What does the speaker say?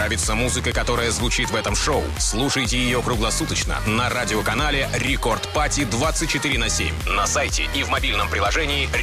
Нравится музыка, которая звучит в этом шоу? Слушайте ее круглосуточно на радиоканале Рекорд Пати 24/7, на сайте и в мобильном приложении